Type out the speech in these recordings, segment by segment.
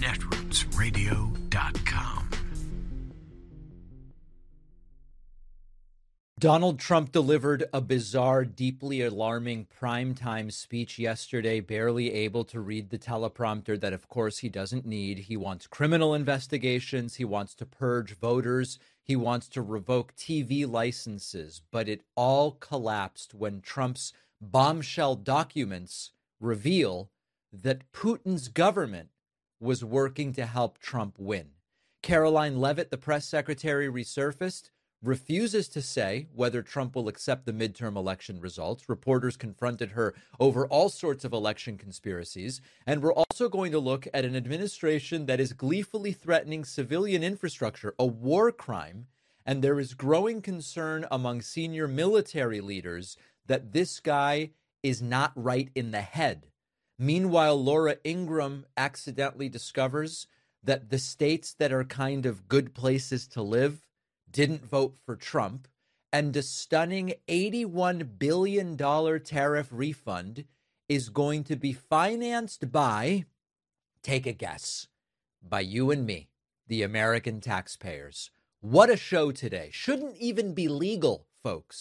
netrootsradio.com. Donald Trump delivered a bizarre, deeply alarming primetime speech yesterday, barely able to read the teleprompter that, of course, he doesn't need. He wants criminal investigations. He wants to purge voters. He wants to revoke TV licenses. But it all collapsed when Trump's bombshell documents reveal that Putin's government was working to help Trump win. Caroline Leavitt, the press secretary, resurfaced, refuses to say whether Trump will accept the midterm election results. Reporters confronted her over all sorts of election conspiracies. And we're also going to look at an administration that is gleefully threatening civilian infrastructure, a war crime. And there is growing concern among senior military leaders that this guy is not right in the head. Meanwhile, Laura Ingraham accidentally discovers that the states that are kind of good places to live didn't vote for Trump, and a stunning $81 billion tariff refund is going to be financed by, take a guess, by you and me, the American taxpayers. What a show today. Shouldn't even be legal, folks.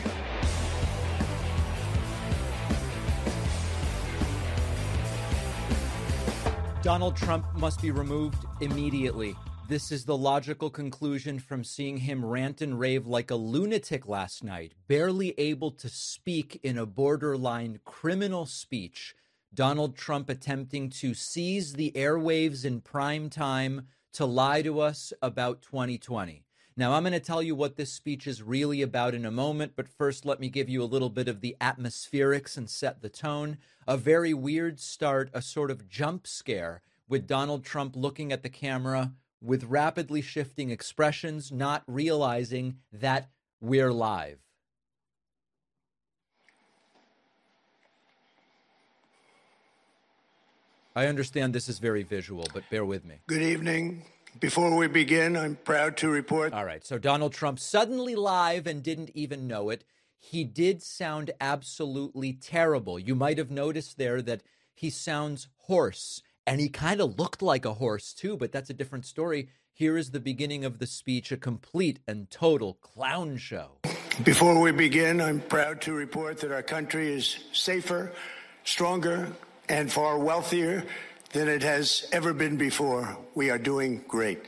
Donald Trump must be removed immediately. This is the logical conclusion from seeing him rant and rave like a lunatic last night, barely able to speak in a borderline criminal speech. Donald Trump attempting to seize the airwaves in prime time to lie to us about 2020. Now, I'm going to tell you what this speech is really about in a moment, but first let me give you a little bit of the atmospherics and set the tone. A very weird start, a sort of jump scare with Donald Trump looking at the camera with rapidly shifting expressions, not realizing that we're live. I understand this is very visual, but bear with me. Good evening. Before we begin, I'm proud to report. All right, so Donald Trump suddenly live and didn't even know it. He did sound absolutely terrible. You might have noticed there that he sounds hoarse. And he kind of looked like a horse, too, but that's a different story. Here is the beginning of the speech, a complete and total clown show. Before we begin, I'm proud to report that our country is safer, stronger, and far wealthier than it has ever been before. We are doing great.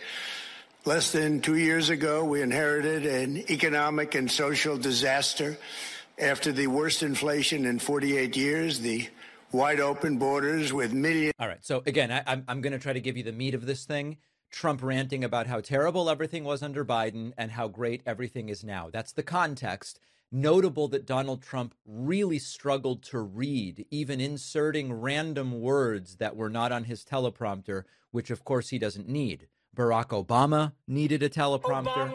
Less than 2 years ago, we inherited an economic and social disaster. After the worst inflation in 48 years, the wide open borders with millions. All right. So again, I'm going to try to give you the meat of this thing. Trump ranting about how terrible everything was under Biden and how great everything is now. That's the context. Notable that Donald Trump really struggled to read, even inserting random words that were not on his teleprompter, which of course he doesn't need. Barack Obama needed a teleprompter.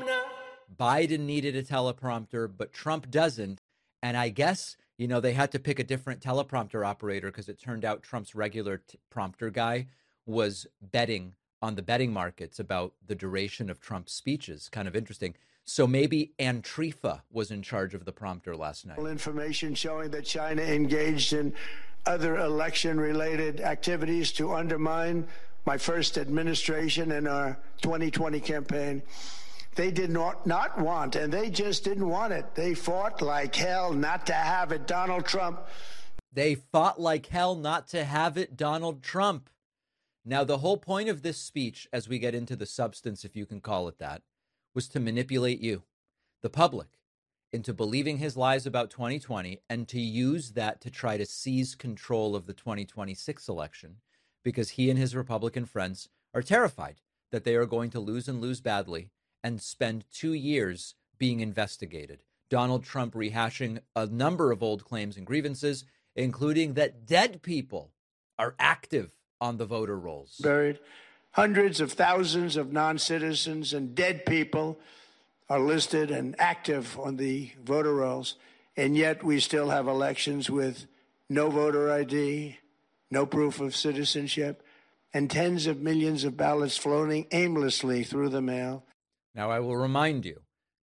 Biden needed a teleprompter, but Trump doesn't. And I guess, you know, they had to pick a different teleprompter operator because it turned out Trump's regular prompter guy was betting on the betting markets about the duration of Trump's speeches. Kind of interesting. So maybe Antifa was in charge of the prompter last night. Information showing that China engaged in other election-related activities to undermine my first administration and our 2020 campaign. They did not want, and they just didn't want it. They fought like hell not to have it, Donald Trump. They fought like hell not to have it, Donald Trump. Now, the whole point of this speech, as we get into the substance, if you can call it that, was to manipulate you, the public, into believing his lies about 2020 and to use that to try to seize control of the 2026 election because he and his Republican friends are terrified that they are going to lose and lose badly and spend 2 years being investigated. Donald Trump rehashing a number of old claims and grievances, including that dead people are active on the voter rolls. Buried. Hundreds of thousands of non-citizens and dead people are listed and active on the voter rolls, and yet we still have elections with no voter ID, no proof of citizenship, and tens of millions of ballots floating aimlessly through the mail. Now, I will remind you,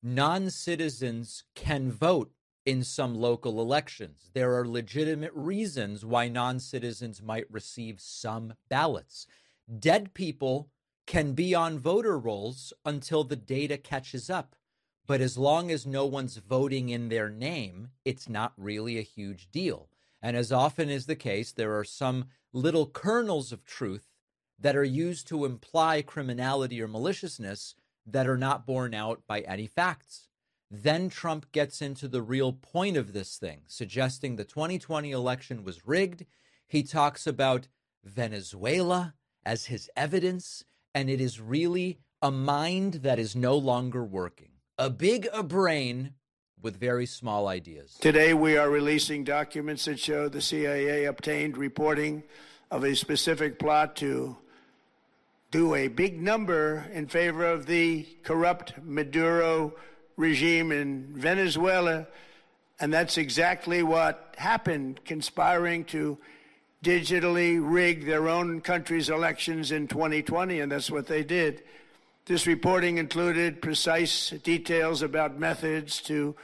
non-citizens can vote in some local elections. There are legitimate reasons why non-citizens might receive some ballots. Dead people can be on voter rolls until the data catches up. But as long as no one's voting in their name, it's not really a huge deal. And as often is the case, there are some little kernels of truth that are used to imply criminality or maliciousness that are not borne out by any facts. Then Trump gets into the real point of this thing, suggesting the 2020 election was rigged. He talks about Venezuela as his evidence, and it is really a mind that is no longer working. A brain with very small ideas. Today, we are releasing documents that show the CIA obtained reporting of a specific plot to do a big number in favor of the corrupt Maduro regime in Venezuela. And that's exactly what happened, conspiring to digitally rig their own country's elections in 2020, and that's what they did. This reporting included precise details about methods to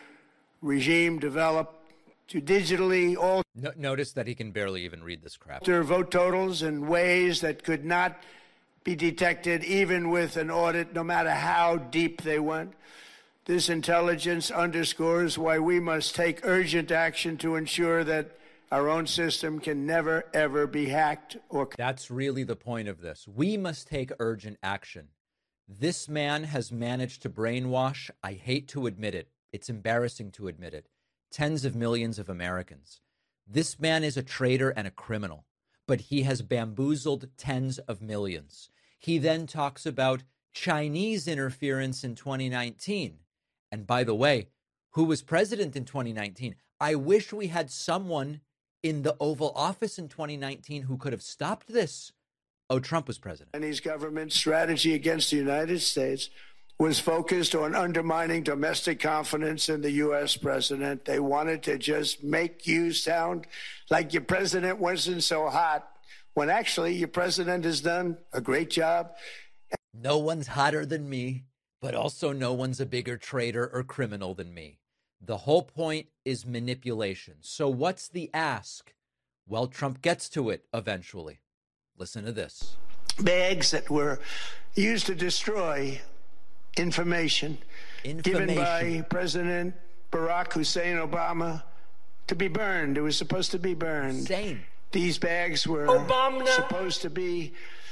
regime develop to digitally alter notice that he can barely even read this crap. Vote totals in ways that could not be detected even with an audit, no matter how deep they went. This intelligence underscores why we must take urgent action to ensure that our own system can never, ever be hacked or... That's really the point of this. We must take urgent action. This man has managed to brainwash, I hate to admit it, it's embarrassing to admit it, tens of millions of Americans. This man is a traitor and a criminal, but he has bamboozled tens of millions. He then talks about Chinese interference in 2019. And by the way, who was president in 2019? I wish we had someone in the Oval Office in 2019 who could have stopped this. Oh, Trump was president. Chinese government strategy against the United States was focused on undermining domestic confidence in the U.S. president. They wanted to just make you sound like your president wasn't so hot, when actually your president has done a great job. No one's hotter than me, but also no one's a bigger traitor or criminal than me. The whole point is manipulation. So what's the ask? Well, Trump gets to it eventually. Listen to this. Bags that were used to destroy information given by President Barack Hussein Obama to be burned. It was supposed to be burned. Insane. These bags were supposed to be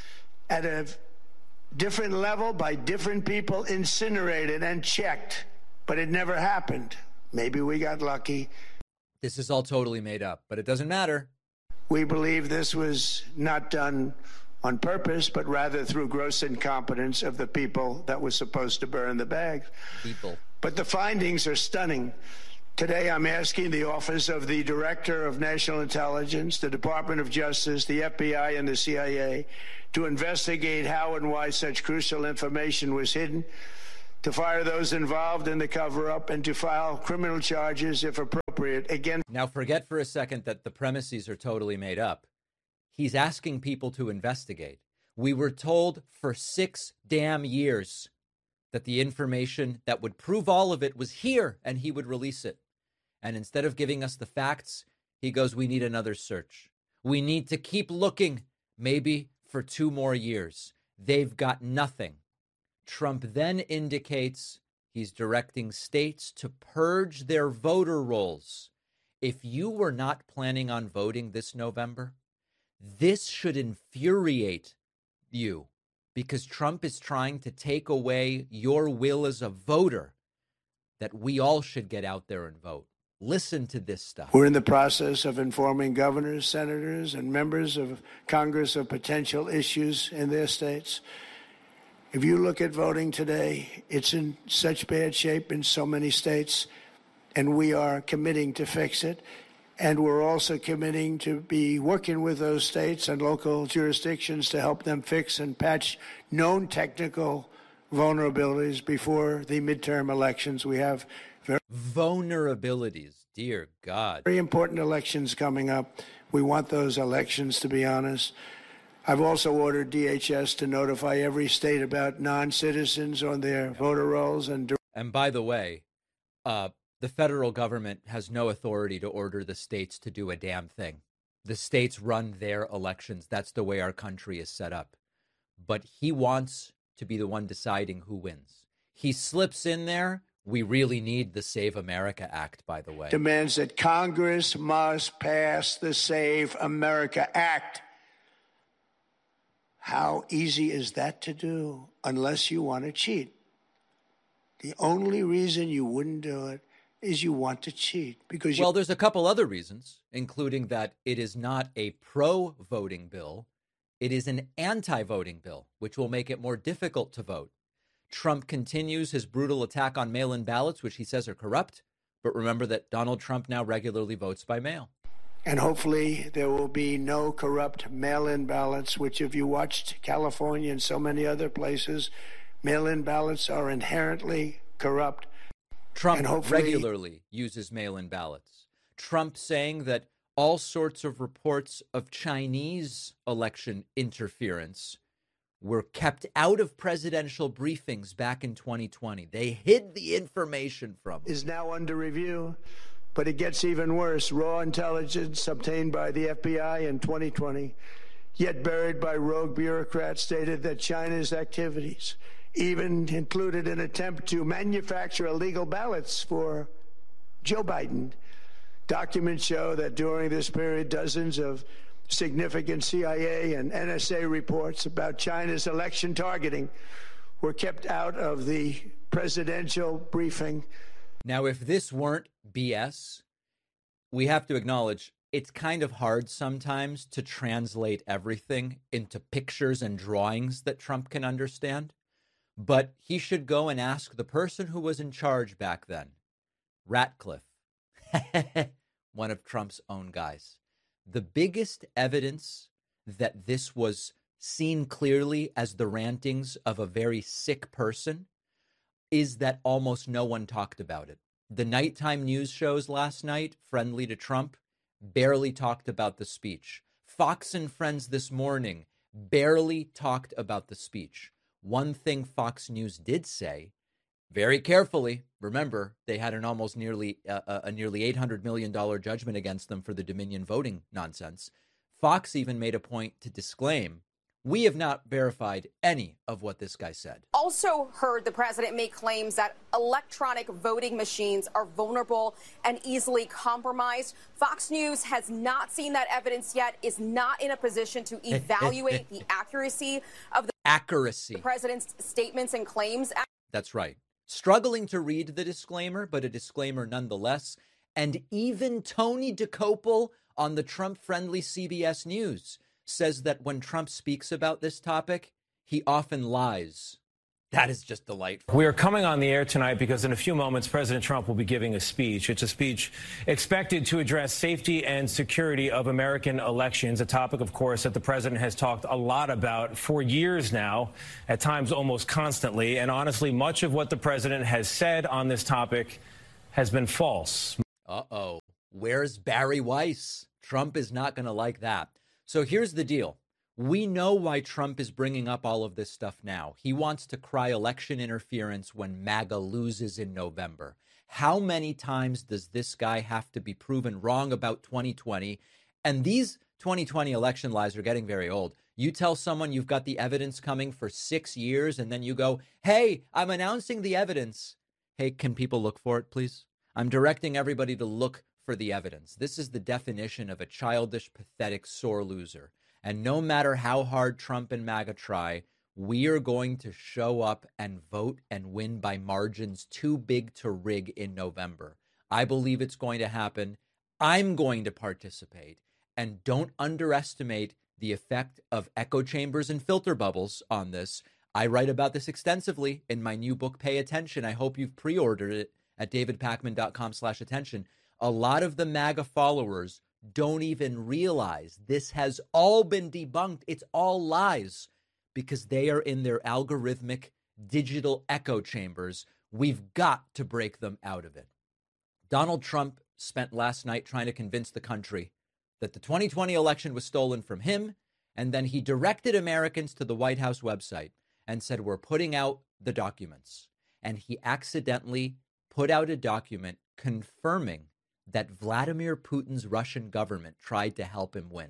at a different level by different people, incinerated and checked, but it never happened. Maybe we got lucky. This is all totally made up, but it doesn't matter. We believe this was not done on purpose, but rather through gross incompetence of the people that were supposed to burn the bags. But the findings are stunning. Today, I'm asking the Office of the Director of National Intelligence, the Department of Justice, the FBI, and the CIA to investigate how and why such crucial information was hidden, to fire those involved in the cover-up, and to file criminal charges if appropriate. Again, now forget for a second that the premises are totally made up. He's asking people to investigate. We were told for 6 damn years that the information that would prove all of it was here and he would release it. And instead of giving us the facts, he goes, we need another search. We need to keep looking, maybe for 2 more years. They've got nothing. Trump then indicates he's directing states to purge their voter rolls. If you were not planning on voting this November, this should infuriate you, because Trump is trying to take away your will as a voter, that we all should get out there and vote. Listen to this stuff. We're in the process of informing governors, senators, and members of Congress of potential issues in their states. If you look at voting today, it's in such bad shape in so many states, and we are committing to fix it. And we're also committing to be working with those states and local jurisdictions to help them fix and patch known technical vulnerabilities before the midterm elections. We have vulnerabilities, dear God. Very important elections coming up. We want those elections to be honest. I've also ordered DHS to notify every state about non-citizens on their voter rolls. And by the way, the federal government has no authority to order the states to do a damn thing. The states run their elections. That's the way our country is set up. but he wants to be the one deciding who wins. He slips in there. We really need the Save America Act, by the way. Demands that Congress must pass the Save America Act. How easy is that to do unless you want to cheat? The only reason you wouldn't do it is you want to cheat. Well, there's a couple other reasons, including that it is not a pro-voting bill. It is an anti-voting bill, which will make it more difficult to vote. Trump continues his brutal attack on mail-in ballots, which he says are corrupt. But remember that Donald Trump now regularly votes by mail. And hopefully there will be no corrupt mail-in ballots, which if you watched California and so many other places, mail-in ballots are inherently corrupt. Trump regularly uses mail-in ballots. Trump saying that all sorts of reports of Chinese election interference were kept out of presidential briefings back in 2020. They hid the information from him. Is now under review, but it gets even worse. Raw intelligence obtained by the FBI in 2020, yet buried by rogue bureaucrats, stated that China's activities even included an attempt to manufacture illegal ballots for Joe Biden. Documents show that during this period, dozens of significant CIA and NSA reports about China's election targeting were kept out of the presidential briefing. Now, if this weren't BS, we have to acknowledge it's kind of hard sometimes to translate everything into pictures and drawings that Trump can understand. But he should go and ask the person who was in charge back then, Ratcliffe, one of Trump's own guys. The biggest evidence that this was seen clearly as the rantings of a very sick person is that almost no one talked about it. The nighttime news shows last night, friendly to Trump, barely talked about the speech. Fox and Friends this morning barely talked about the speech. One thing Fox News did say, very carefully, remember, they had an almost nearly $800 million judgment against them for the Dominion voting nonsense. Fox even made a point to disclaim, we have not verified any of what this guy said. Also heard the president make claims that electronic voting machines are vulnerable and easily compromised. Fox News has not seen that evidence yet, is not in a position to evaluate the accuracy of the president's statements and claims. That's right. Struggling to read the disclaimer, but a disclaimer nonetheless. And even Tony Dokoupil on the Trump-friendly CBS News says that when Trump speaks about this topic, he often lies. That is just delightful. We are coming on the air tonight because in a few moments, President Trump will be giving a speech. It's a speech expected to address safety and security of American elections, a topic, of course, that the president has talked a lot about for years now, at times almost constantly. And honestly, much of what the president has said on this topic has been false. Uh-oh. Where's Barry Weiss? Trump is not going to like that. So here's the deal. We know why Trump is bringing up all of this stuff now. He wants to cry election interference when MAGA loses in November. How many times does this guy have to be proven wrong about 2020? And these 2020 election lies are getting very old. You tell someone you've got the evidence coming for 6 years, and then you go, hey, I'm announcing the evidence. Hey, can people look for it, please? I'm directing everybody to look for the evidence. This is the definition of a childish, pathetic, sore loser. And no matter how hard Trump and MAGA try, we are going to show up and vote and win by margins too big to rig in November. I believe it's going to happen. I'm going to participate. And don't underestimate the effect of echo chambers and filter bubbles on this. I write about this extensively in my new book, Pay Attention. I hope you've pre-ordered it at davidpakman.com/attention. A lot of the MAGA followers don't even realize this has all been debunked. It's all lies because they are in their algorithmic digital echo chambers. We've got to break them out of it. Donald Trump spent last night trying to convince the country that the 2020 election was stolen from him, and then he directed Americans to the White House website and said, we're putting out the documents. And he accidentally put out a document confirming that Vladimir Putin's Russian government tried to help him win.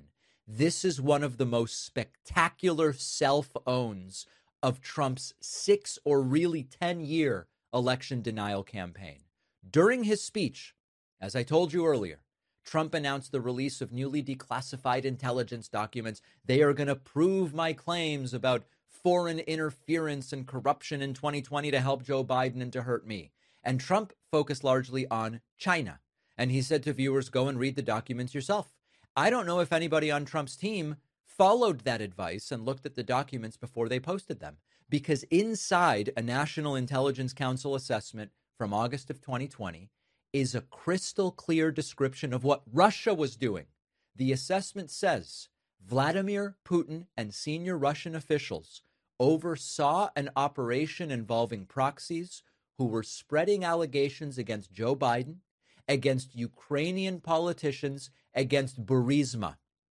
This is one of the most spectacular self-owns of Trump's 6 or really 10-year election denial campaign. During his speech, as I told you earlier, Trump announced the release of newly declassified intelligence documents. They are going to prove my claims about foreign interference and corruption in 2020 to help Joe Biden and to hurt me. And Trump focused largely on China. And he said to viewers, go and read the documents yourself. I don't know if anybody on Trump's team followed that advice and looked at the documents before they posted them, because inside a National Intelligence Council assessment from August of 2020 is a crystal clear description of what Russia was doing. The assessment says Vladimir Putin and senior Russian officials oversaw an operation involving proxies who were spreading allegations against Joe Biden, against Ukrainian politicians, against Burisma.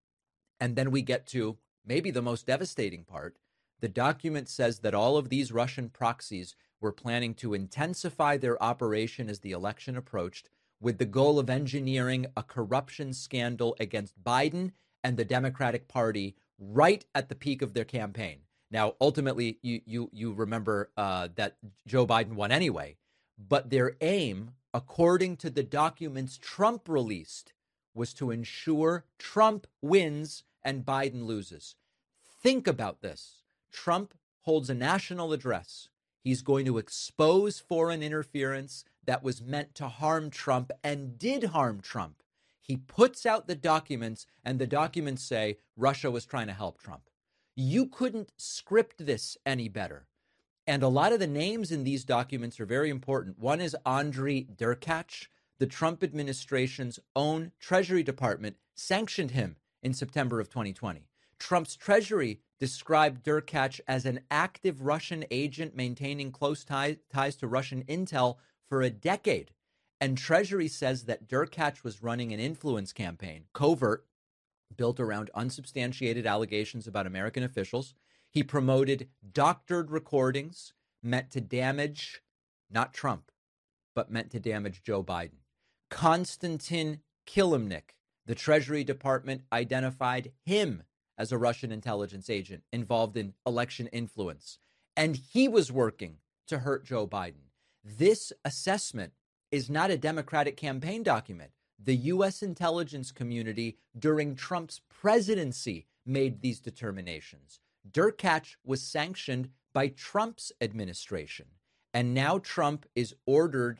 And then we get to maybe the most devastating part. The document says that all of these Russian proxies were planning to intensify their operation as the election approached, with the goal of engineering a corruption scandal against Biden and the Democratic Party right at the peak of their campaign. Now, ultimately, you remember that Joe Biden won anyway, but their aim, according to the documents Trump released, was to ensure Trump wins and Biden loses. Think about this. Trump holds a national address. He's going to expose foreign interference that was meant to harm Trump and did harm Trump. He puts out the documents, and the documents say Russia was trying to help Trump. You couldn't script this any better. And a lot of the names in these documents are very important. One is Andrei Derkach. The Trump administration's own Treasury Department sanctioned him in September of 2020. Trump's Treasury described Derkach as an active Russian agent maintaining close ties to Russian intel for a decade. And Treasury says that Derkach was running an influence campaign, covert, built around unsubstantiated allegations about American officials. He promoted doctored recordings meant to damage, not Trump, but meant to damage Joe Biden. Konstantin Kilimnik, the Treasury Department identified him as a Russian intelligence agent involved in election influence, and he was working to hurt Joe Biden. This assessment is not a Democratic campaign document. The U.S. intelligence community during Trump's presidency made these determinations. Derkach was sanctioned by Trump's administration, and now Trump has ordered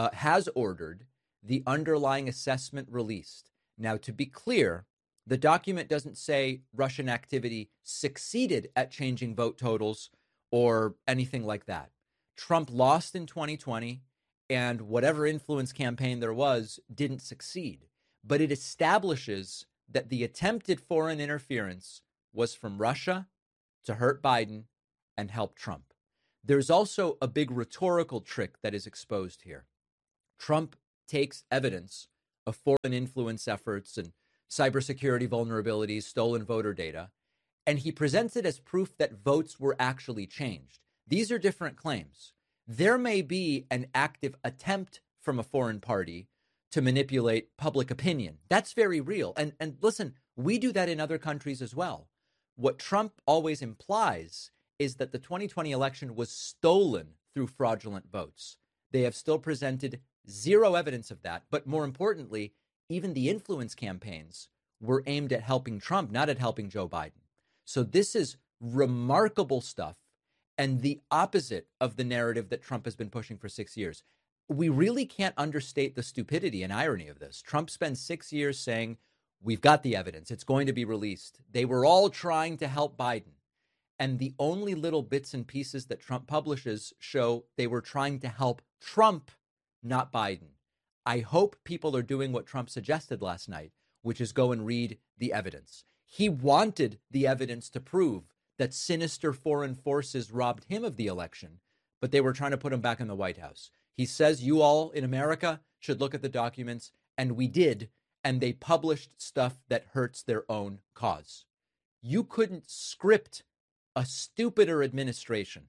the underlying assessment released. Now, to be clear, the document doesn't say Russian activity succeeded at changing vote totals or anything like that. Trump lost in 2020, and whatever influence campaign there was didn't succeed. But it establishes that the attempted foreign interference was from Russia to hurt Biden and help Trump. There's also a big rhetorical trick that is exposed here. Trump takes evidence of foreign influence efforts and cybersecurity vulnerabilities, stolen voter data, and he presents it as proof that votes were actually changed. These are different claims. There may be an active attempt from a foreign party to manipulate public opinion. That's very real. And listen, we do that in other countries as well. What Trump always implies is that the 2020 election was stolen through fraudulent votes. They have still presented zero evidence of that. But more importantly, even the influence campaigns were aimed at helping Trump, not at helping Joe Biden. So this is remarkable stuff and the opposite of the narrative that Trump has been pushing for 6 years. We really can't understate the stupidity and irony of this. Trump spent 6 years saying, we've got the evidence, it's going to be released. They were all trying to help Biden. And the only little bits and pieces that Trump publishes show they were trying to help Trump, not Biden. I hope people are doing what Trump suggested last night, which is go and read the evidence. He wanted the evidence to prove that sinister foreign forces robbed him of the election, but they were trying to put him back in the White House. He says you all in America should look at the documents, and we did, and they published stuff that hurts their own cause. You couldn't script a stupider administration,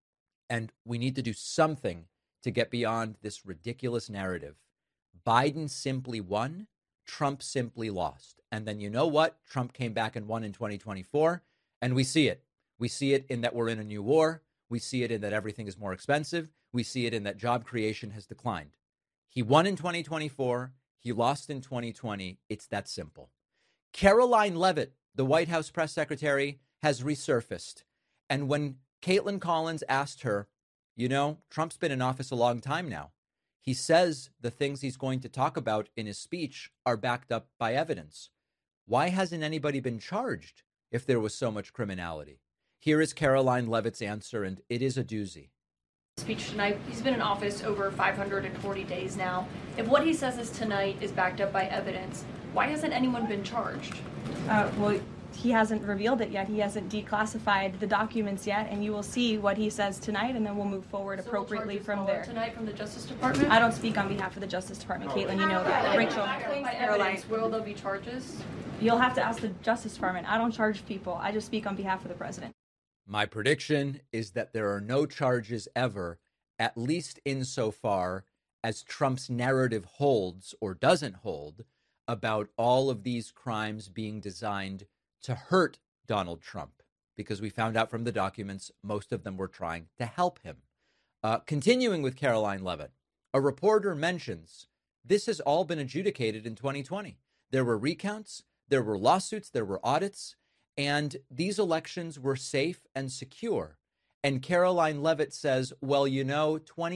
and we need to do something to get beyond this ridiculous narrative. Biden simply won. Trump simply lost. And then you know what? Trump came back and won in 2024. And we see it. We see it in that we're in a new war. We see it in that everything is more expensive. We see it in that job creation has declined. He won in 2024. He lost in 2020. It's that simple. Caroline Leavitt, the White House press secretary, has resurfaced. And when Caitlin Collins asked her, you know, Trump's been in office a long time now. He says the things he's going to talk about in his speech are backed up by evidence. Why hasn't anybody been charged if there was so much criminality? Here is Caroline Leavitt's answer, and it is a doozy. Speech tonight. He's been in office over 540 days now. If what he says is tonight is backed up by evidence, why hasn't anyone been charged? Well, he hasn't revealed it yet. He hasn't declassified the documents yet, and you will see what he says tonight, and then we'll move forward appropriately from there. Tonight from the Justice Department? I don't speak on behalf of the Justice Department, Caitlin. You know that. Rachel. By evidence, will there be charges? You'll have to ask the Justice Department. I don't charge people. I just speak on behalf of the president. My prediction is that there are no charges ever, at least insofar as Trump's narrative holds or doesn't hold about all of these crimes being designed to hurt Donald Trump, because we found out from the documents most of them were trying to help him. Continuing with Caroline Leavitt, a reporter mentions this has all been adjudicated in 2020. There were recounts, there were lawsuits, there were audits, and these elections were safe and secure. And Caroline Leavitt says, well, you know,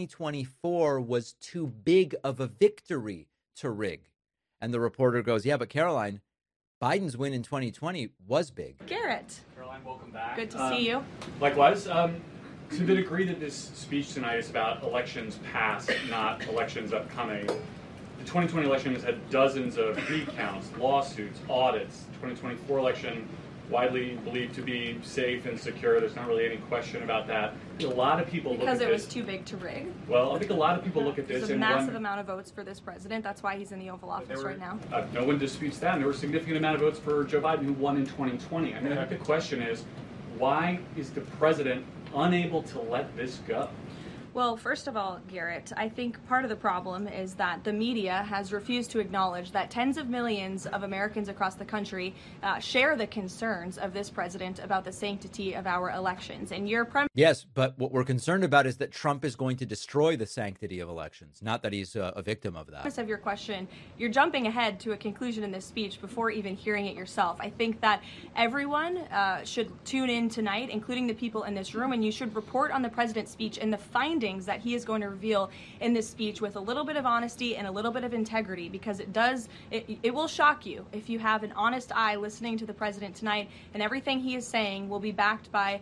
2024 was too big of a victory to rig. And the reporter goes, yeah, but Caroline, Biden's win in 2020 was big. Garrett. Caroline, welcome back. Good to see you. Likewise. To the degree that this speech tonight is about elections past, not elections upcoming, the 2020 election has had dozens of recounts, lawsuits, audits. The 2024 election, widely believed to be safe and secure. There's not really any question about that. A lot of people look at this. Because it was too big to rig. Well, I think a lot of people look at this. There's a massive amount of votes for this president. That's why he's in the Oval Office right now. No one disputes that. And there were a significant amount of votes for Joe Biden, who won in 2020. I mean, I think the question is, why is the president unable to let this go? Well, first of all, Garrett, I think part of the problem is that the media has refused to acknowledge that tens of millions of Americans across the country share the concerns of this president about the sanctity of our elections. And your Yes, but what we're concerned about is that Trump is going to destroy the sanctity of elections, not that he's a victim of that. Of your question, you're jumping ahead to a conclusion in this speech before even hearing it yourself. I think that everyone should tune in tonight, including the people in this room, and you should report on the president's speech and the findings that he is going to reveal in this speech with a little bit of honesty and a little bit of integrity, because it will shock you if you have an honest eye listening to the president tonight, and everything he is saying will be backed by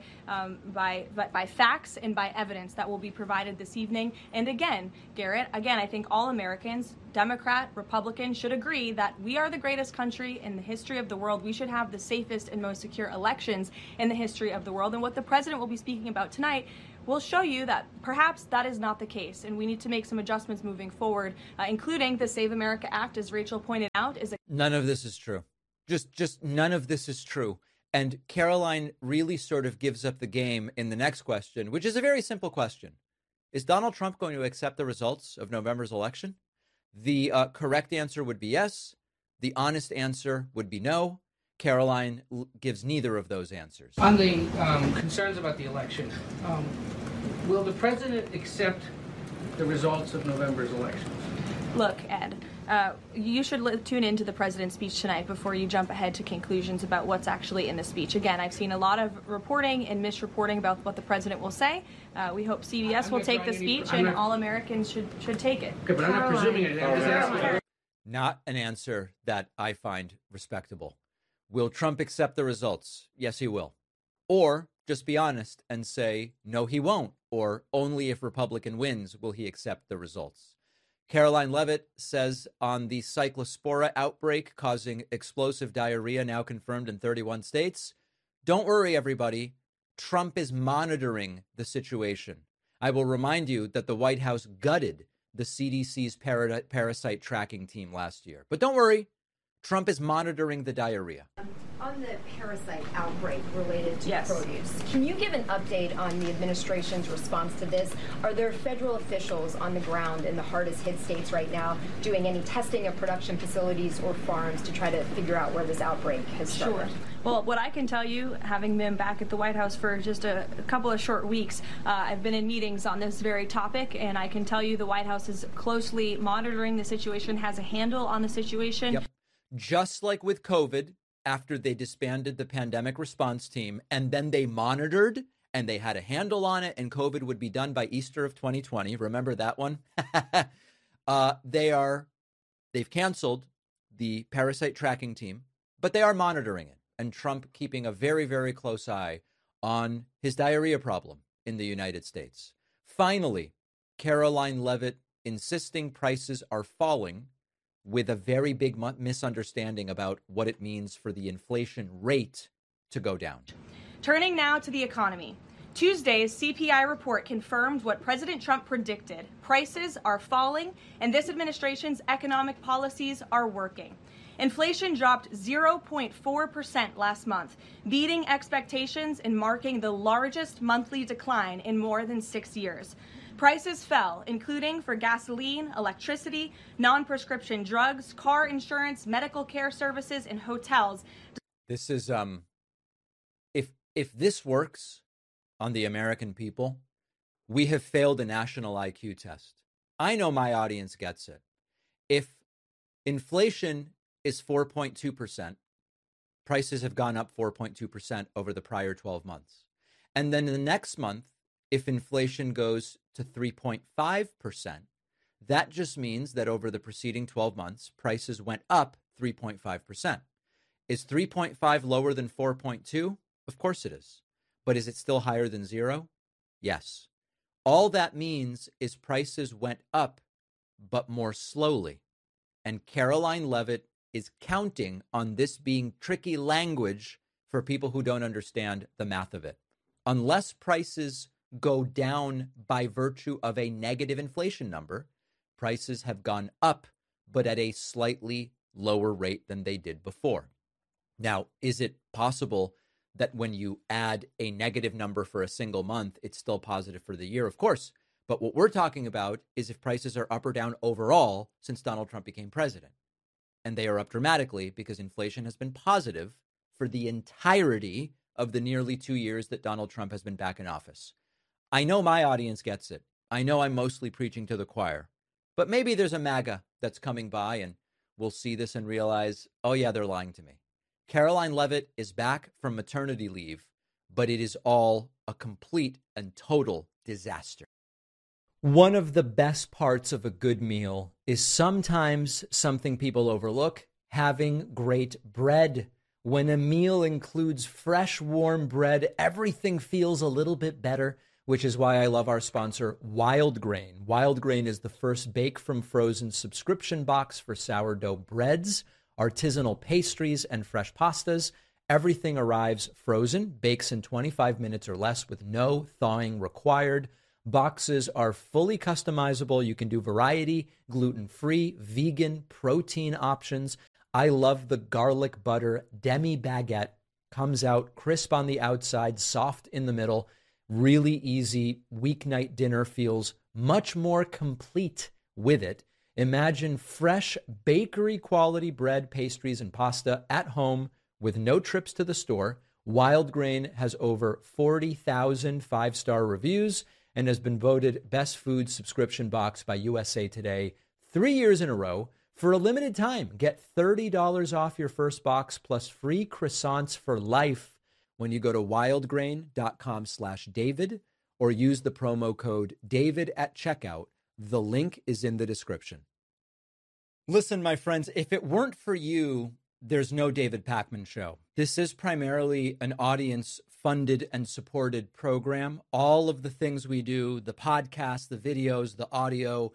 facts and by evidence that will be provided this evening. And again, Garrett, I think all Americans, Democrat, Republican, should agree that we are the greatest country in the history of the world. We should have the safest and most secure elections in the history of the world. And what the president will be speaking about tonight will show you that perhaps that is not the case, and we need to make some adjustments moving forward, including the Save America Act, as Rachel pointed out. None of this is true. Just none of this is true. And Caroline really sort of gives up the game in the next question, which is a very simple question. Is Donald Trump going to accept the results of November's election? The correct answer would be yes. The honest answer would be no. Caroline gives neither of those answers. On the concerns about the election, will the president accept the results of November's elections? Look, Ed, you should tune into the president's speech tonight before you jump ahead to conclusions about what's actually in the speech. Again, I've seen a lot of reporting and misreporting about what the president will say. We hope CBS will take the speech, and all Americans should take it. Okay, but I'm not presuming anything. I'm just asking. Not an answer that I find respectable. Will Trump accept the results? Yes, he will. Or just be honest and say, no, he won't. Or only if Republican wins will he accept the results. Caroline Leavitt says on the cyclospora outbreak causing explosive diarrhea now confirmed in 31 states, don't worry, everybody. Trump is monitoring the situation. I will remind you that the White House gutted the CDC's parasite tracking team last year. But don't worry. Trump is monitoring the diarrhea. On the parasite outbreak related to Yes. produce, can you give an update on the administration's response to this? Are there federal officials on the ground in the hardest hit states right now doing any testing of production facilities or farms to try to figure out where this outbreak has started? Sure. Well, what I can tell you, having been back at the White House for just a couple of short weeks, I've been in meetings on this very topic, and I can tell you the White House is closely monitoring the situation, has a handle on the situation. Yep. Just like with COVID, after they disbanded the pandemic response team, and then they monitored and they had a handle on it, and COVID would be done by Easter of 2020. Remember that one? They've canceled the parasite tracking team, but they are monitoring it. And Trump keeping a very, very close eye on his diarrhea problem in the United States. Finally, Caroline Leavitt insisting prices are falling, with a very big misunderstanding about what it means for the inflation rate to go down. Turning now to the economy. Tuesday's CPI report confirmed what President Trump predicted. Prices are falling, and this administration's economic policies are working. Inflation dropped 0.4% last month, beating expectations and marking the largest monthly decline in more than 6 years. Prices fell, including for gasoline, electricity, non-prescription drugs, car insurance, medical care services, and hotels. This is if this works on the American people, we have failed a national IQ test. I know my audience gets it. If inflation is 4.2%, prices have gone up 4.2% over the prior 12 months. And then the next month, if inflation goes to 3.5%, that just means that over the preceding 12 months, prices went up 3.5%. Is 3.5 lower than 4.2? Of course it is. But is it still higher than zero? Yes. All that means is prices went up, but more slowly. And Caroline Leavitt is counting on this being tricky language for people who don't understand the math of it. Unless prices go down by virtue of a negative inflation number, prices have gone up, but at a slightly lower rate than they did before. Now, is it possible that when you add a negative number for a single month, it's still positive for the year? Of course. But what we're talking about is if prices are up or down overall since Donald Trump became president. And they are up dramatically because inflation has been positive for the entirety of the nearly 2 years that Donald Trump has been back in office. I know my audience gets it. I know I'm mostly preaching to the choir. But maybe there's a MAGA that's coming by and will see this and realize, oh yeah, they're lying to me. Caroline Leavitt is back from maternity leave, but it is all a complete and total disaster. One of the best parts of a good meal is sometimes something people overlook: having great bread. When a meal includes fresh, warm bread, everything feels a little bit better, which is why I love our sponsor, Wild Grain. Wild Grain is the first bake from frozen subscription box for sourdough breads, artisanal pastries, and fresh pastas. Everything arrives frozen, bakes in 25 minutes or less with no thawing required. Boxes are fully customizable. You can do variety, gluten-free, vegan, protein options. I love the garlic butter demi baguette. Comes out crisp on the outside, soft in the middle. Really easy. Weeknight dinner feels much more complete with it. Imagine fresh bakery quality bread, pastries, and pasta at home with no trips to the store. Wild Grain has over 40,000 five-star reviews and has been voted best food subscription box by USA Today 3 years in a row. For a limited time, get $30 off your first box plus free croissants for life when you go to wildgrain.com/David or use the promo code David at checkout. The link is in the description. Listen, my friends, if it weren't for you, there's no David Pakman Show. This is primarily an audience-funded and supported program. All of the things we do, the podcast, the videos, the audio,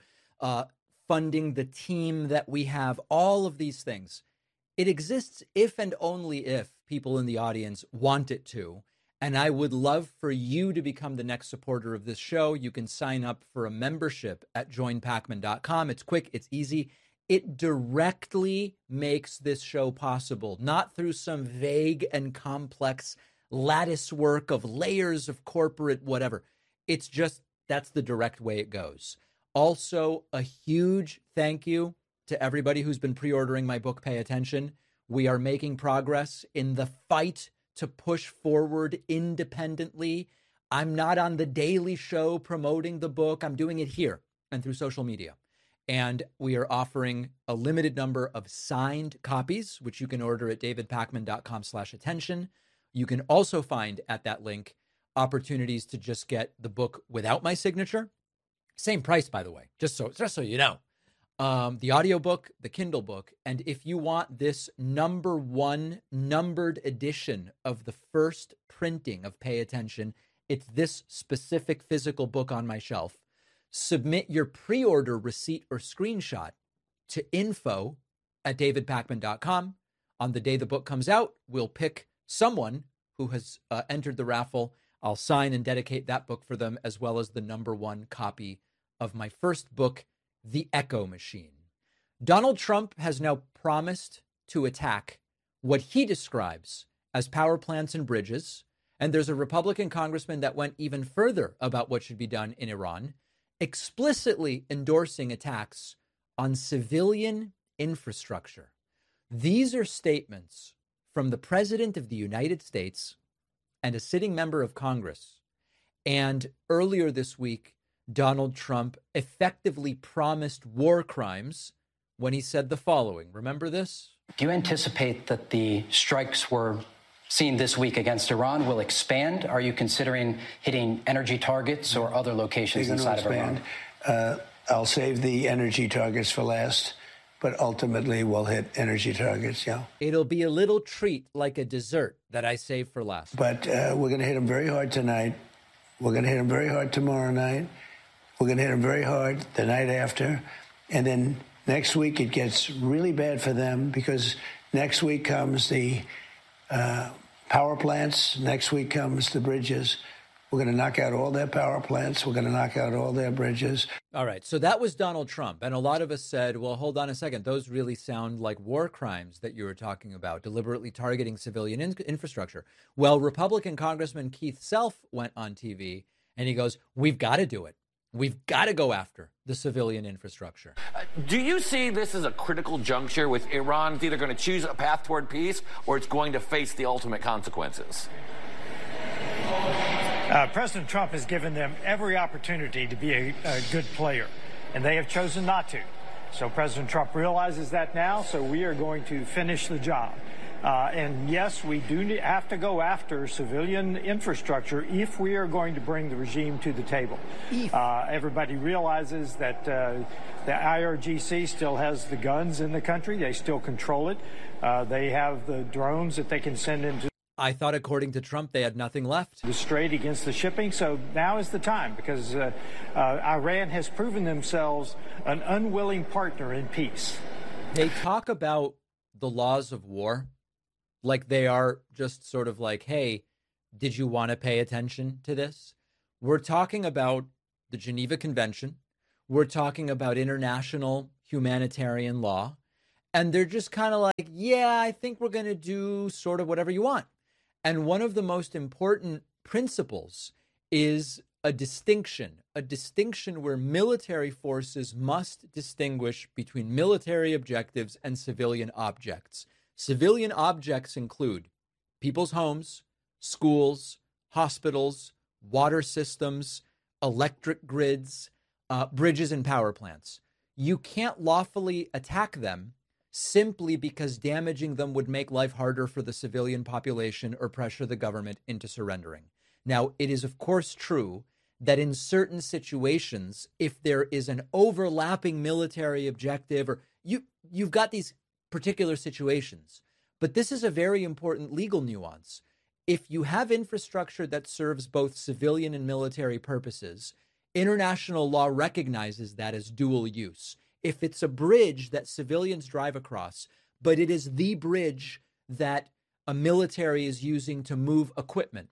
funding the team that we have, all of these things, it exists if and only if people in the audience want it to. And I would love for you to become the next supporter of this show. You can sign up for a membership at joinpakman.com. It's quick, it's easy. It directly makes this show possible, not through some vague and complex lattice work of layers of corporate whatever. It's just, that's the direct way it goes. Also, a huge thank you to everybody who's been pre-ordering my book, Pay Attention. We are making progress in the fight to push forward independently. I'm not on the Daily Show promoting the book. I'm doing it here and through social media. And we are offering a limited number of signed copies, which you can order at davidpakman.com/attention. You can also find at that link opportunities to just get the book without my signature. Same price, by the way, just so you know. The audiobook, the Kindle book. And if you want this #1 numbered edition of the first printing of Pay Attention, it's this specific physical book on my shelf. Submit your pre-order receipt or screenshot to info@davidpakman.com. On the day the book comes out, we'll pick someone who has entered the raffle. I'll sign and dedicate that book for them, as well as the #1 copy of my first book, The Echo Machine. Donald Trump has now promised to attack what he describes as power plants and bridges. And there's a Republican congressman that went even further about what should be done in Iran, explicitly endorsing attacks on civilian infrastructure. These are statements from the President of the United States and a sitting member of Congress. And earlier this week, Donald Trump effectively promised war crimes when he said the following. Remember this? Do you anticipate that the strikes we're seeing this week against Iran will expand? Are you considering hitting energy targets or other locations inside of Iran? I'll save the energy targets for last, but ultimately we'll hit energy targets, yeah. It'll be a little treat like a dessert that I save for last. But we're going to hit them very hard tonight. We're going to hit them very hard tomorrow night. We're going to hit them very hard the night after. And then next week it gets really bad for them, because next week comes the power plants. Next week comes the bridges. We're going to knock out all their power plants. We're going to knock out all their bridges. All right. So that was Donald Trump. And a lot of us said, well, hold on a second. Those really sound like war crimes that you were talking about, deliberately targeting civilian infrastructure. Well, Republican Congressman Keith Self went on TV and he goes, we've got to do it. We've got to go after the civilian infrastructure. Do you see this as a critical juncture with Iran? It's either going to choose a path toward peace or it's going to face the ultimate consequences? President Trump has given them every opportunity to be a good player, and they have chosen not to. So President Trump realizes that now, so we are going to finish the job. And yes, we do have to go after civilian infrastructure if we are going to bring the regime to the table. Everybody realizes that the IRGC still has the guns in the country. They still control it. They have the drones that they can send into. I thought, according to Trump, they had nothing left. The strait against the shipping. So now is the time, because Iran has proven themselves an unwilling partner in peace. They talk about the laws of war like they are just sort of like, hey, did you want to pay attention to this? We're talking about the Geneva Convention. We're talking about international humanitarian law. And they're just kind of like, yeah, I think we're going to do sort of whatever you want. And one of the most important principles is a distinction where military forces must distinguish between military objectives and civilian objects. Civilian objects include people's homes, schools, hospitals, water systems, electric grids, bridges and power plants. You can't lawfully attack them simply because damaging them would make life harder for the civilian population or pressure the government into surrendering. Now, it is, of course, true that in certain situations, if there is an overlapping military objective, or you've got these particular situations, but this is a very important legal nuance. If you have infrastructure that serves both civilian and military purposes, international law recognizes that as dual use. If it's a bridge that civilians drive across, but it is the bridge that a military is using to move equipment,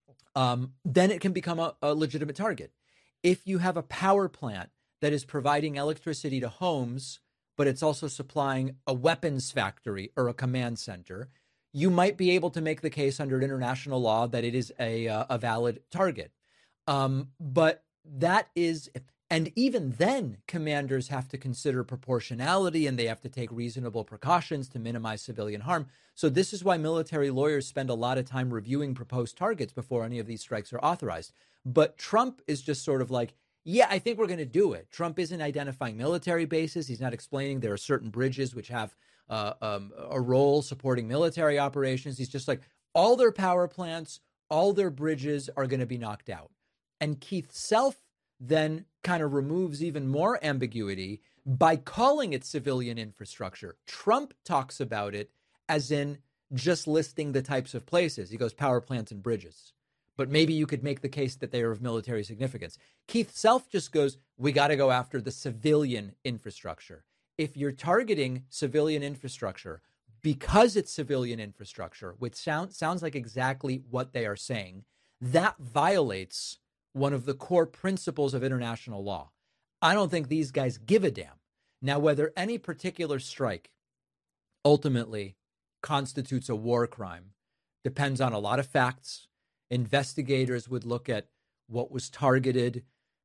then it can become a legitimate target. If you have a power plant that is providing electricity to homes, but it's also supplying a weapons factory or a command center, you might be able to make the case under international law that it is a valid target. But that is, and even then, commanders have to consider proportionality and they have to take reasonable precautions to minimize civilian harm. So this is why military lawyers spend a lot of time reviewing proposed targets before any of these strikes are authorized. But Trump is just sort of like, yeah, I think we're going to do it. Trump isn't identifying military bases. He's not explaining there are certain bridges which have a role supporting military operations. He's just like, all their power plants, all their bridges are going to be knocked out. And Keith Self then kind of removes even more ambiguity by calling it civilian infrastructure. Trump talks about it as in just listing the types of places. He goes power plants and bridges. But maybe you could make the case that they are of military significance. Keith Self just goes, we got to go after the civilian infrastructure. If you're targeting civilian infrastructure because it's civilian infrastructure, which sounds like exactly what they are saying, that violates one of the core principles of international law. I don't think these guys give a damn. Now, whether any particular strike ultimately constitutes a war crime depends on a lot of facts. Investigators would look at what was targeted.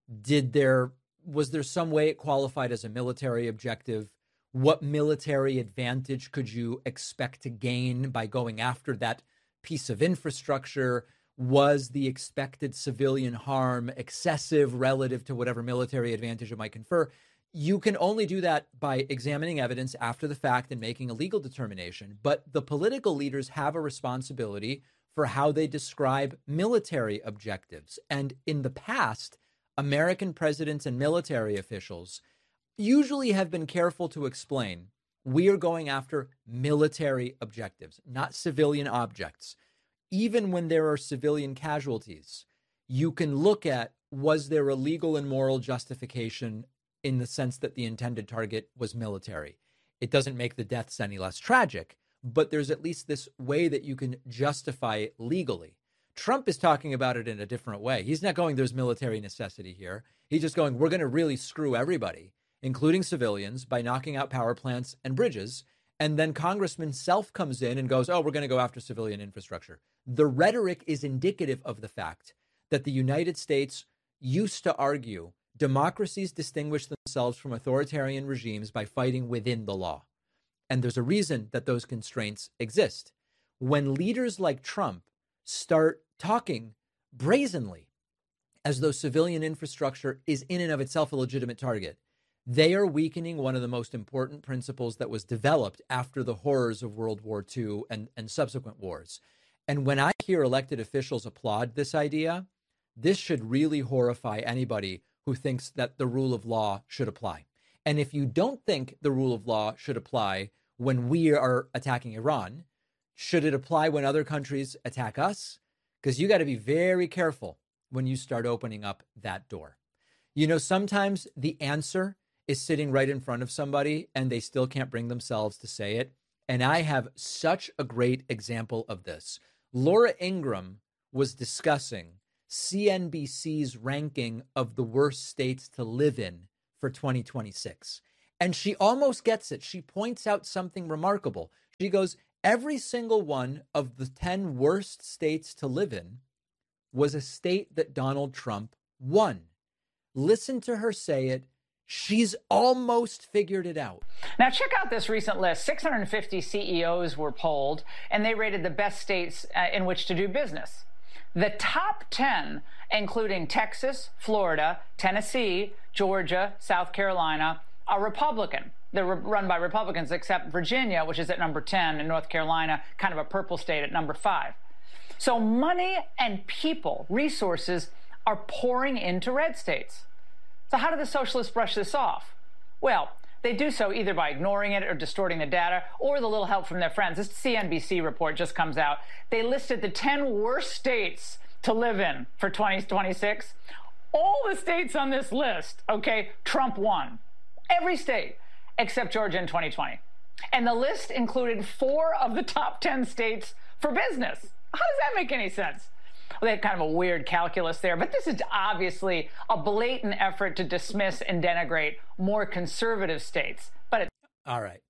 Was there some way it qualified as a military objective? What military advantage could you expect to gain by going after that piece of infrastructure? Was the expected civilian harm excessive relative to whatever military advantage it might confer? You can only do that by examining evidence after the fact and making a legal determination. But the political leaders have a responsibility for how they describe military objectives. And in the past, American presidents and military officials usually have been careful to explain, we are going after military objectives, not civilian objects. Even when there are civilian casualties, you can look at, was there a legal and moral justification in the sense that the intended target was military? It doesn't make the deaths any less tragic, but there's at least this way that you can justify it legally. Trump is talking about it in a different way. He's not going, there's military necessity here. He's just going, we're going to really screw everybody, including civilians, by knocking out power plants and bridges. And then Congressman Self comes in and goes, oh, we're going to go after civilian infrastructure. The rhetoric is indicative of the fact that the United States used to argue democracies distinguish themselves from authoritarian regimes by fighting within the law. And there's a reason that those constraints exist. When leaders like Trump start talking brazenly as though civilian infrastructure is in and of itself a legitimate target, they are weakening one of the most important principles that was developed after the horrors of World War II and subsequent wars. And when I hear elected officials applaud this idea, this should really horrify anybody who thinks that the rule of law should apply. And if you don't think the rule of law should apply when we are attacking Iran, should it apply when other countries attack us? Because you got to be very careful when you start opening up that door. You know, sometimes the answer is sitting right in front of somebody and they still can't bring themselves to say it. And I have such a great example of this. Laura Ingraham was discussing CNBC's ranking of the worst states to live in for 2026. And she almost gets it. She points out something remarkable. She goes, every single one of the 10 worst states to live in was a state that Donald Trump won. Listen to her say it. She's almost figured it out. Now, check out this recent list. 650 CEOs were polled, and they rated the best states in which to do business. The top 10, including Texas, Florida, Tennessee, Georgia, South Carolina, are Republican. They're run by Republicans, except Virginia, which is at number 10, and North Carolina, kind of a purple state, at number 5. So money and people, resources, are pouring into red states. So how do the socialists brush this off? Well, they do so either by ignoring it or distorting the data or with a little help from their friends. This CNBC report just comes out. They listed the 10 worst states to live in for 2026. All the states on this list, okay, Trump won. Every state except Georgia in 2020. And the list included 4 of the top 10 states for business. How does that make any sense? Well, they had kind of a weird calculus there, but this is obviously a blatant effort to dismiss and denigrate more conservative states. But All right.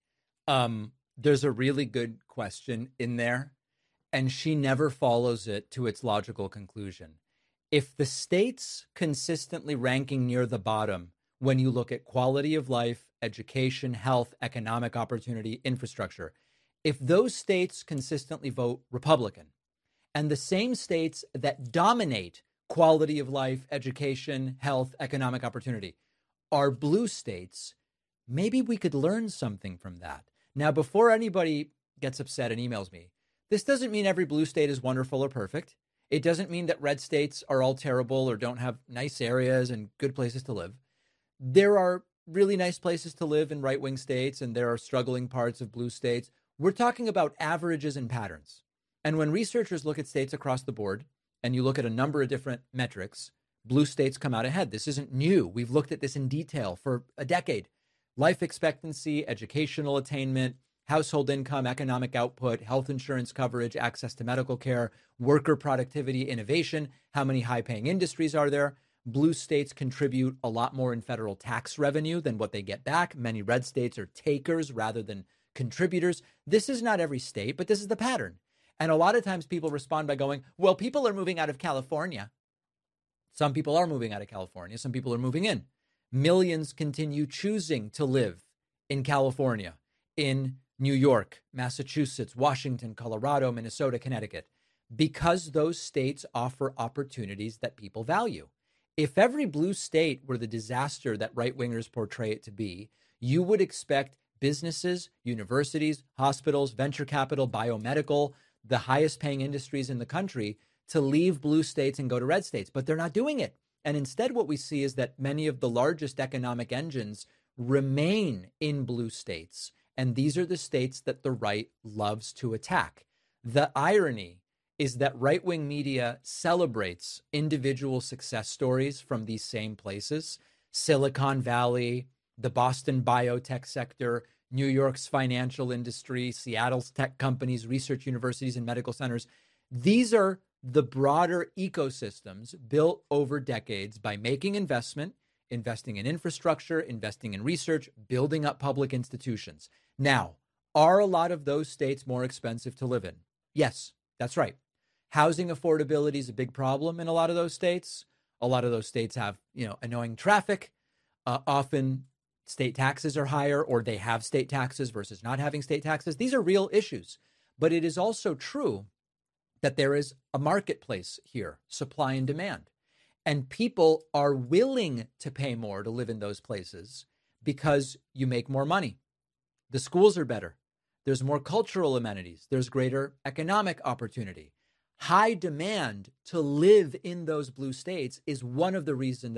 There's a really good question in there, and she never follows it to its logical conclusion. If the states consistently ranking near the bottom when you look at quality of life, education, health, economic opportunity, infrastructure, if those states consistently vote Republican, and the same states that dominate quality of life, education, health, economic opportunity are blue states, maybe we could learn something from that. Now, before anybody gets upset and emails me, this doesn't mean every blue state is wonderful or perfect. It doesn't mean that red states are all terrible or don't have nice areas and good places to live. There are really nice places to live in right-wing states, and there are struggling parts of blue states. We're talking about averages and patterns. And when researchers look at states across the board, and you look at a number of different metrics, blue states come out ahead. This isn't new. We've looked at this in detail for a decade. Life expectancy, educational attainment, household income, economic output, health insurance coverage, access to medical care, worker productivity, innovation, how many high-paying industries are there? Blue states contribute a lot more in federal tax revenue than what they get back. Many red states are takers rather than contributors. This is not every state, but this is the pattern. And a lot of times people respond by going, well, people are moving out of California. Some people are moving out of California. Some people are moving in. Millions continue choosing to live in California, in New York, Massachusetts, Washington, Colorado, Minnesota, Connecticut, because those states offer opportunities that people value. If every blue state were the disaster that right-wingers portray it to be, you would expect businesses, universities, hospitals, venture capital, biomedical, the highest paying industries in the country to leave blue states and go to red states, but they're not doing it. And instead, what we see is that many of the largest economic engines remain in blue states. And these are the states that the right loves to attack. The irony is that right-wing media celebrates individual success stories from these same places. Silicon Valley, the Boston biotech sector, New York's financial industry, Seattle's tech companies, research universities, and medical centers. These are the broader ecosystems built over decades by making investing in infrastructure, investing in research, building up public institutions. Now, are a lot of those states more expensive to live in? Yes, that's right. Housing affordability is a big problem in a lot of those states. A lot of those states have, annoying traffic. Often state taxes are higher, or they have state taxes versus not having state taxes. These are real issues. But it is also true that there is a marketplace here, supply and demand. And people are willing to pay more to live in those places because you make more money. The schools are better. There's more cultural amenities. There's greater economic opportunity. High demand to live in those blue states is one of the reasons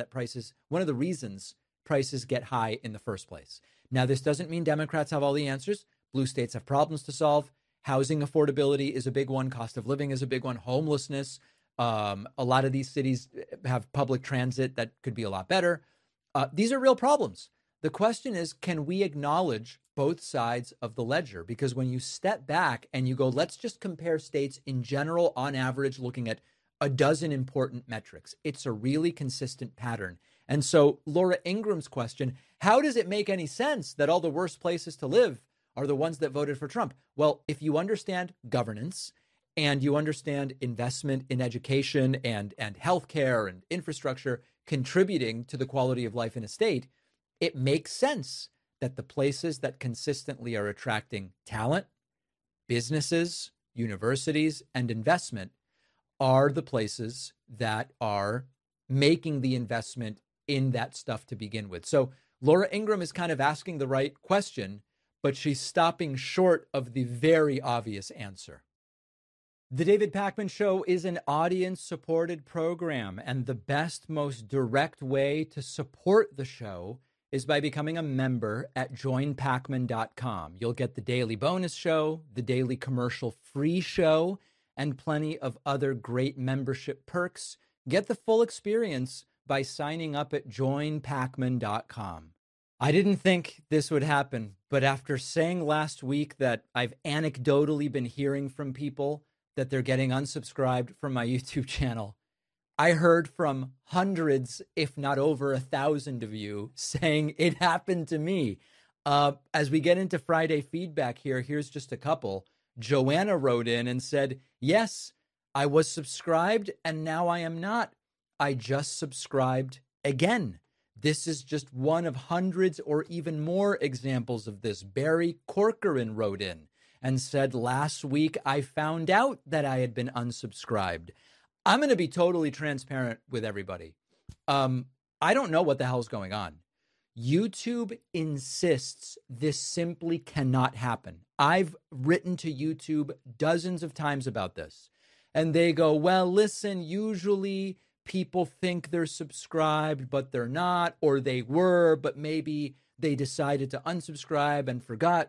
prices get high in the first place. Now, this doesn't mean Democrats have all the answers. Blue states have problems to solve. Housing affordability is a big one. Cost of living is a big one. Homelessness. A lot of these cities have public transit that could be a lot better. These are real problems. The question is, can we acknowledge both sides of the ledger? Because when you step back and you go, let's just compare states in general, on average, looking at a dozen important metrics, it's a really consistent pattern. And so Laura Ingram's question, how does it make any sense that all the worst places to live are the ones that voted for Trump? Well, if you understand governance and you understand investment in education and healthcare and infrastructure contributing to the quality of life in a state, it makes sense that the places that consistently are attracting talent, businesses, universities, and investment are the places that are making the investment in that stuff to begin with. So Laura Ingram is kind of asking the right question, but she's stopping short of the very obvious answer. The David Pakman Show is an audience-supported program, and the best, most direct way to support the show is by becoming a member at joinpakman.com. You'll get the daily bonus show, the daily commercial-free show, and plenty of other great membership perks. Get the full experience by signing up at joinpakman.com. I didn't think this would happen, but after saying last week that I've anecdotally been hearing from people that they're getting unsubscribed from my YouTube channel, I heard from hundreds, if not over 1,000 of you saying it happened to me. As we get into Friday feedback here, here's just a couple. Joanna wrote in and said, yes, I was subscribed and now I am not. I just subscribed again. This is just one of hundreds or even more examples of this. Barry Corcoran wrote in and said, last week I found out that I had been unsubscribed. I'm going to be totally transparent with everybody. I don't know what the hell's going on. YouTube insists this simply cannot happen. I've written to YouTube dozens of times about this, and they go, well, listen, usually people think they're subscribed, but they're not, or they were, but maybe they decided to unsubscribe and forgot.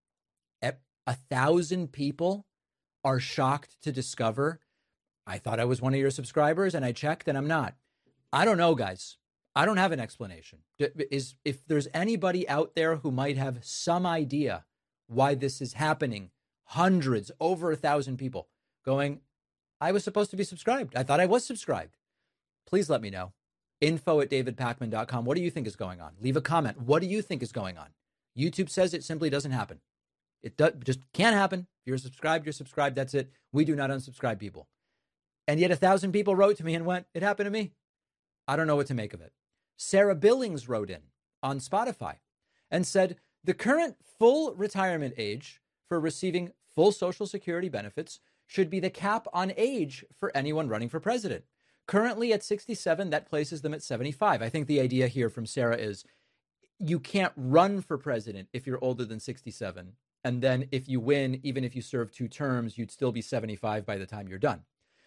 1,000 people are shocked to discover, I thought I was one of your subscribers, and I checked, and I'm not. I don't know, guys. I don't have an explanation. If there's anybody out there who might have some idea why this is happening, hundreds, over 1,000 people going, I was supposed to be subscribed. I thought I was subscribed. Please let me know. info@davidpakman.com. What do you think is going on? Leave a comment. What do you think is going on? YouTube says it simply doesn't happen. It just can't happen. If you're subscribed, you're subscribed. That's it. We do not unsubscribe people. And yet 1,000 people wrote to me and went, it happened to me. I don't know what to make of it. Sarah Billings wrote in on Spotify and said, the current full retirement age for receiving full Social Security benefits should be the cap on age for anyone running for president. Currently at 67, that places them at 75. I think the idea here from Sarah is you can't run for president if you're older than 67. And then if you win, even if you serve 2 terms, you'd still be 75 by the time you're done.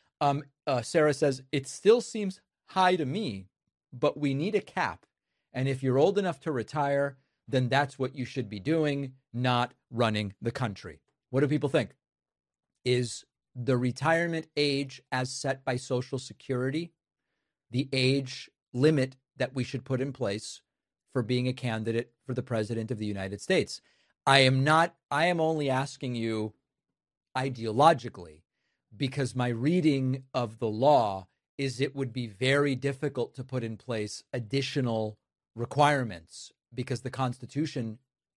Sarah says, it still seems high to me, but we need a cap. And if you're old enough to retire, then that's what you should be doing, not running the country. What do people think? Is the retirement age as set by Social Security the age limit that we should put in place for being a candidate for the president of the United States? I am only asking you ideologically, because my reading of the law is it would be very difficult to put in place additional requirements because the Constitution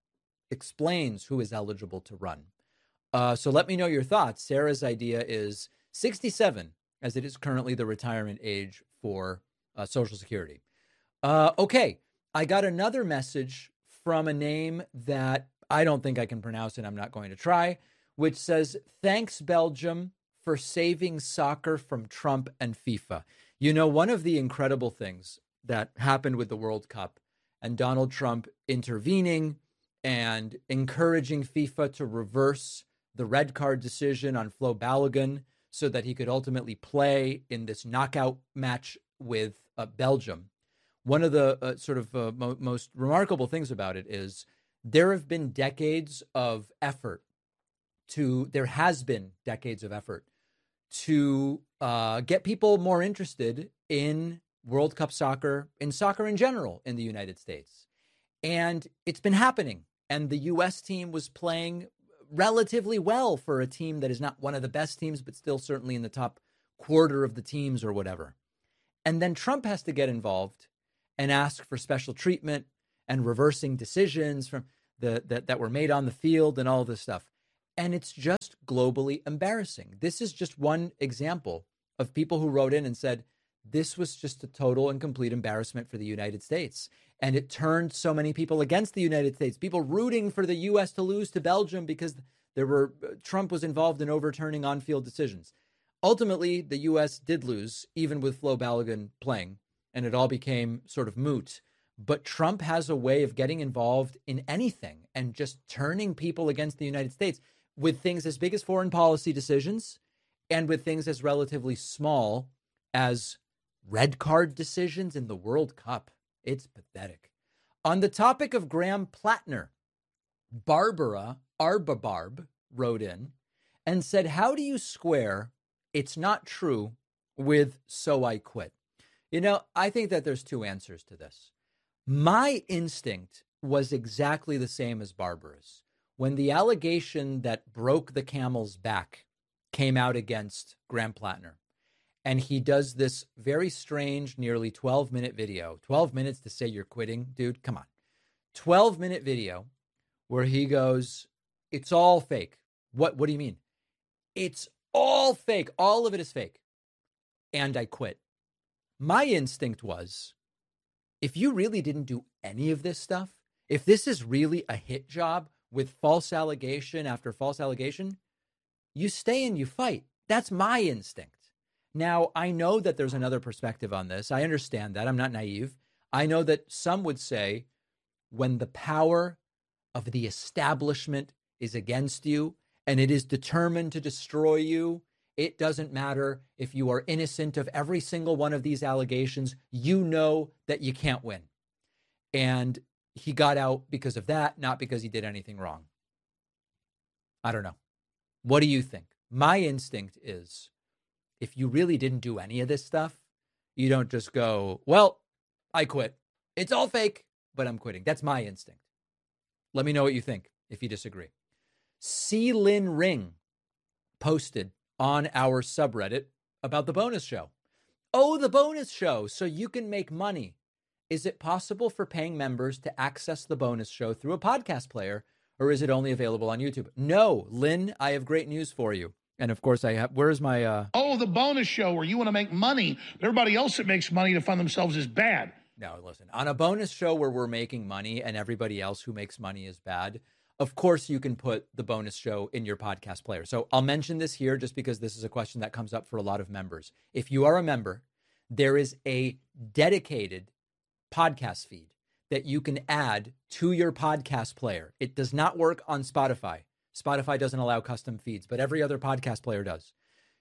explains who is eligible to run. So let me know your thoughts. Sarah's idea is 67, as it is currently the retirement age for Social Security. Okay, I got another message from a name that I don't think I can pronounce, and I'm not going to try, which says, thanks, Belgium, for saving soccer from Trump and FIFA. You know, one of the incredible things that happened with the World Cup and Donald Trump intervening and encouraging FIFA to reverse the red card decision on Flo Balogun so that he could ultimately play in this knockout match with Belgium. One of the most remarkable things about it is there has been decades of effort to get people more interested in World Cup soccer, in soccer in general in the United States. And it's been happening. And the U.S. team was playing relatively well for a team that is not one of the best teams, but still certainly in the top quarter of the teams or whatever. And then Trump has to get involved and ask for special treatment and reversing decisions from that were made on the field and all this stuff. And it's just globally embarrassing. This is just one example of people who wrote in and said, this was just a total and complete embarrassment for the United States. And it turned so many people against the United States, people rooting for the U.S. to lose to Belgium because Trump was involved in overturning on-field decisions. Ultimately, the U.S. did lose, even with Flo Balogun playing, and it all became sort of moot. But Trump has a way of getting involved in anything and just turning people against the United States with things as big as foreign policy decisions and with things as relatively small as red card decisions in the World Cup. It's pathetic. On the topic of Graham Plattner, Barbara Arbabarb wrote in and said, how do you square "it's not true" with "so I quit"? You know, I think that there's 2 answers to this. My instinct was exactly the same as Barbara's. When the allegation that broke the camel's back came out against Graham Plattner, and he does this very strange, nearly 12-minute video, 12 minutes to say you're quitting, dude, come on. 12-minute video where he goes, it's all fake. What do you mean? It's all fake. All of it is fake. And I quit. My instinct was, if you really didn't do any of this stuff, if this is really a hit job with false allegation after false allegation, you stay and you fight. That's my instinct. Now, I know that there's another perspective on this. I understand that. I'm not naive. I know that some would say when the power of the establishment is against you and it is determined to destroy you, it doesn't matter if you are innocent of every single one of these allegations. You know that you can't win. And he got out because of that, not because he did anything wrong. I don't know. What do you think? My instinct is, if you really didn't do any of this stuff, you don't just go, well, I quit. It's all fake, but I'm quitting. That's my instinct. Let me know what you think if you disagree. C. Lin Ring posted on our subreddit about the bonus show. Oh, the bonus show, so you can make money. Is it possible for paying members to access the bonus show through a podcast player, or is it only available on YouTube? No, Lynn, I have great news for you. And of course, I have, where's my... Oh, the bonus show where you want to make money, but everybody else that makes money to fund themselves is bad. No, listen, on a bonus show where we're making money and everybody else who makes money is bad, of course you can put the bonus show in your podcast player. So I'll mention this here just because this is a question that comes up for a lot of members. If you are a member, there is a dedicated podcast feed that you can add to your podcast player. It does not work on Spotify. Spotify doesn't allow custom feeds, but every other podcast player does.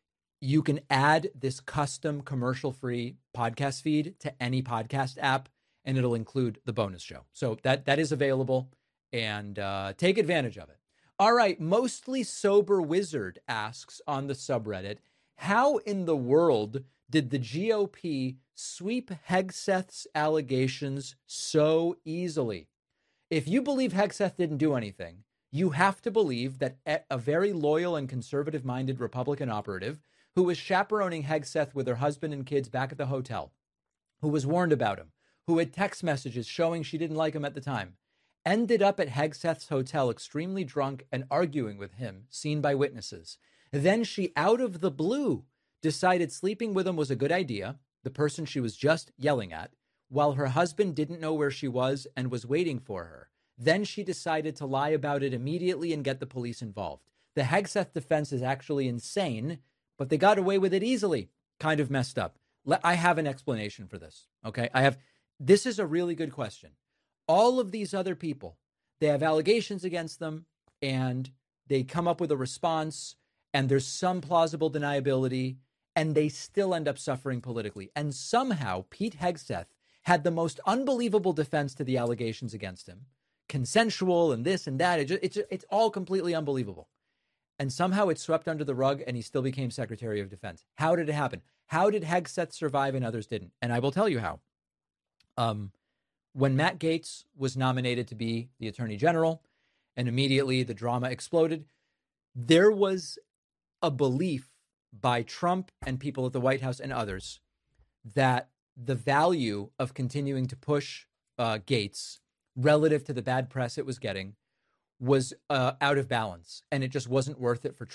You can add this custom commercial-free podcast feed to any podcast app, and it'll include the bonus show. So that is available, and take advantage of it. All right, Mostly Sober Wizard asks on the subreddit, how in the world did the GOP sweep Hegseth's allegations so easily? If you believe Hegseth didn't do anything, you have to believe that a very loyal and conservative-minded Republican operative who was chaperoning Hegseth with her husband and kids back at the hotel, who was warned about him, who had text messages showing she didn't like him at the time, ended up at Hegseth's hotel extremely drunk and arguing with him, seen by witnesses. Then she, out of the blue, decided sleeping with him was a good idea, the person she was just yelling at, while her husband didn't know where she was and was waiting for her. Then she decided to lie about it immediately and get the police involved. The Hegseth defense is actually insane, but they got away with it easily. Kind of messed up. I have an explanation for this, okay? This is a really good question. All of these other people, they have allegations against them, and they come up with a response, and there's some plausible deniability, and they still end up suffering politically. And somehow, Pete Hegseth had the most unbelievable defense to the allegations against him. Consensual and this and that. It's all completely unbelievable. And somehow it's swept under the rug and he still became Secretary of Defense. How did it happen? How did Hegseth survive and others didn't? And I will tell you how. When Matt Gaetz was nominated to be the Attorney General and immediately the drama exploded, there was a belief by Trump and people at the White House and others that the value of continuing to push Gaetz relative to the bad press it was getting was out of balance, and it just wasn't worth it for